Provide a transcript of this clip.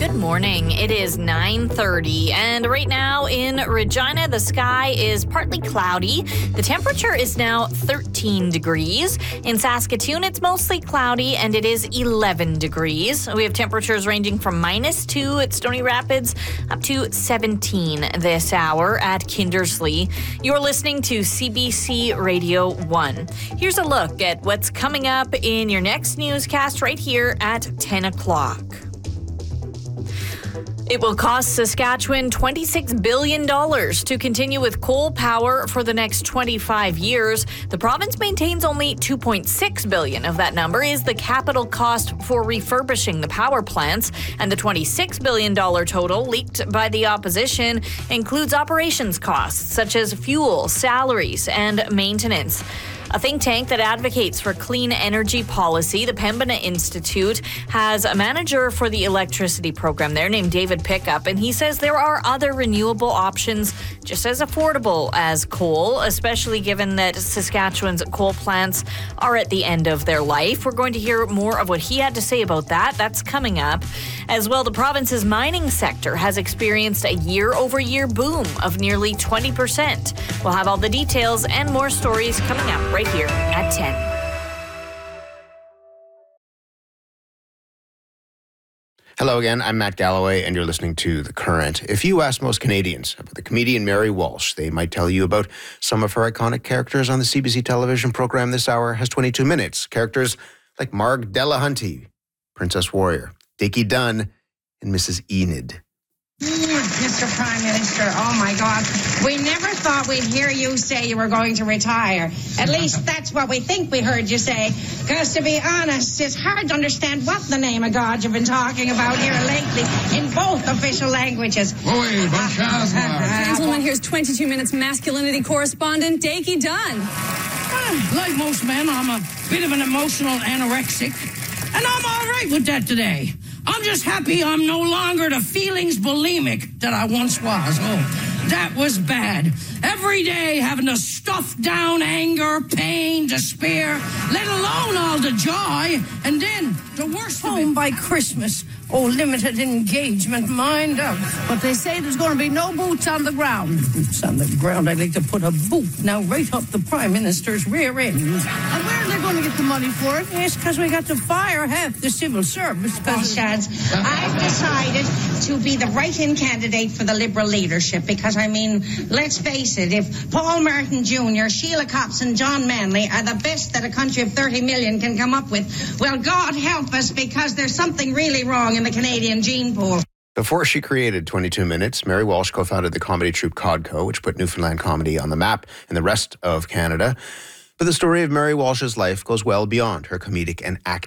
Good morning. It is 9:30, and right now in Regina, the sky is partly cloudy. The temperature is now 13 degrees. In Saskatoon, it's mostly cloudy, and it is 11 degrees. We have temperatures ranging from -2 at Stony Rapids up to 17 this hour at Kindersley. You're listening to CBC Radio 1. Here's a look at what's coming up in your next newscast right here at 10 o'clock. It will cost Saskatchewan $26 billion to continue with coal power for the next 25 years. The province maintains only $2.6 billion of that number is the capital cost for refurbishing the power plants, and the $26 billion total leaked by the opposition includes operations costs such as fuel, salaries, and maintenance. A think tank that advocates for clean energy policy, the Pembina Institute, has a manager for the electricity program there named David Pickup, and he says there are other renewable options just as affordable as coal, especially given that Saskatchewan's coal plants are at the end of their life. We're going to hear more of what he had to say about that. That's coming up. As well, the province's mining sector has experienced a year-over-year boom of nearly 20%. We'll have all the details and more stories coming up right here at 10. Hello again, I'm Matt Galloway, and you're listening to The Current. If you ask most Canadians about the comedian Mary Walsh, they might tell you about some of her iconic characters on the CBC television program this hour has 22 minutes. Characters like Marg Delahunty, Princess Warrior, Dickie Dunn, and Mrs. Enid. Mr. Prime Minister, oh my God, we never thought we'd hear you say you were going to retire. At least that's what we think we heard you say. Because to be honest, it's hard to understand what the name of God you've been talking about here lately in both official languages. Gentlemen, here's 22 Minutes masculinity correspondent, Dickie Dunn. Like most men, I'm a bit of an emotional anorexic, and I'm all right with that today. I'm just happy I'm no longer the feelings bulimic that I once was. Oh, that was bad. Every day having to stuff down anger, pain, despair, let alone all the joy. And then the worst home by Christmas. Oh, limited engagement, mind out. But they say there's going to be no boots on the ground. Boots on the ground? I'd like to put a boot now right up the Prime Minister's rear end. And where are they going to get the money for it? Yes, because we got to fire half the civil service. Shads, I've decided to be the write-in candidate for the Liberal leadership because, I mean, let's face it, if Paul Martin Jr., Sheila Copps and John Manley are the best that a country of 30 million can come up with, well, God help us, because there's something really wrong in the Canadian gene pool. Before she created 22 Minutes, Mary Walsh co-founded the comedy troupe Codco, which put Newfoundland comedy on the map in the rest of Canada. But the story of Mary Walsh's life goes well beyond her comedic and acting